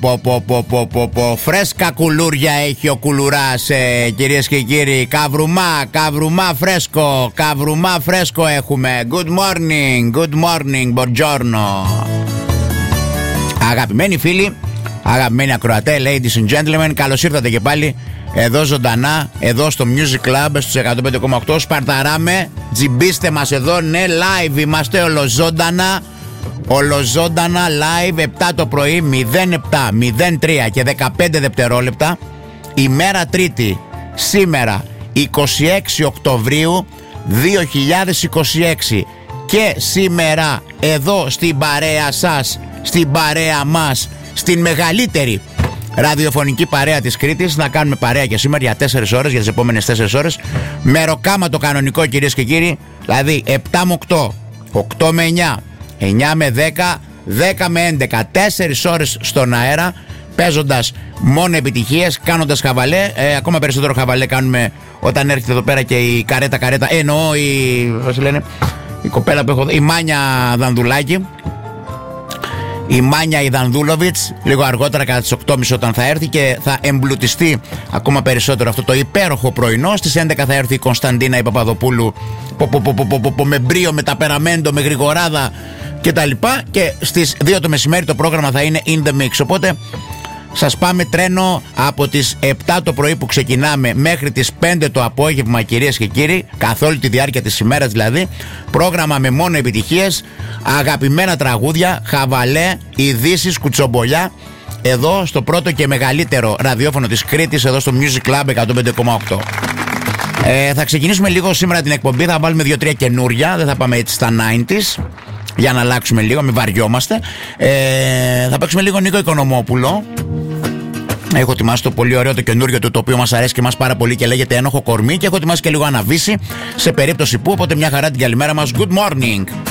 Φρέσκα κουλούρια έχει ο κουλουράς, κυρίες και κύριοι. Καβρουμά φρέσκο έχουμε. Good morning, buongiorno. Αγαπημένοι φίλοι, αγαπημένοι ακροατέ, ladies and gentlemen, καλώς ήρθατε και πάλι εδώ ζωντανά, εδώ στο Music Club στους 105,8. Σπαρταράμε, τζιμπήστε μας εδώ, ναι, live είμαστε ολοζώντανα live 7 το πρωί, 07, 03 και 15 δευτερόλεπτα, ημέρα Τρίτη, σήμερα 26 Οκτωβρίου 2026. Και σήμερα εδώ στην παρέα σας, στην παρέα μας, στην μεγαλύτερη ραδιοφωνική παρέα της Κρήτης, να κάνουμε παρέα και σήμερα για 4 ώρες, για τις επόμενες 4 ώρες, με ροκάμα το κανονικό, κυρίες και κύριοι. Δηλαδή 7 με 8, 8 με 9, 9 με 10, 10 με 11, 4 ώρες στον αέρα, παίζοντας μόνο επιτυχίες, κάνοντας χαβαλέ. Ακόμα περισσότερο χαβαλέ κάνουμε όταν έρχεται εδώ πέρα και η καρέτα, εννοώ η κοπέλα που έχω εδώ, η Μάνια Δανδουλάκη, η Μάνια Ιδανδούλοβιτς, λίγο αργότερα κατά τις 8.30 όταν θα έρθει, και θα εμπλουτιστεί ακόμα περισσότερο αυτό το υπέροχο πρωινό. Στις 11 θα έρθει η Κωνσταντίνα η Παπαδοπούλου με μπρίο, με ταπεραμέντο, με γρηγοράδα κτλ. Και στις 2 το μεσημέρι το πρόγραμμα θα είναι In The Mix. Οπότε σας πάμε τρένο από τις 7 το πρωί που ξεκινάμε μέχρι τις 5 το απόγευμα, κυρίες και κύριοι, καθ' όλη τη διάρκεια της ημέρας δηλαδή. Πρόγραμμα με μόνο επιτυχίες, αγαπημένα τραγούδια, χαβαλέ, ειδήσεις, κουτσομπολιά, εδώ στο πρώτο και μεγαλύτερο ραδιόφωνο της Κρήτης, εδώ στο Music Club 105,8. Θα ξεκινήσουμε λίγο σήμερα την εκπομπή, θα βάλουμε 2-3 καινούρια, δεν θα πάμε έτσι στα 90s, για να αλλάξουμε λίγο, μην βαριόμαστε. Θα παίξουμε λίγο Νίκο Οικονομόπουλο. Έχω ετοιμάσει το πολύ ωραίο το καινούριο του, το οποίο μας αρέσει και μας πάρα πολύ και λέγεται Ένοχο Κορμί. Και έχω ετοιμάσει και λίγο Αναβίση, σε περίπτωση που, οπότε μια χαρά την καλημέρα μας. Good morning.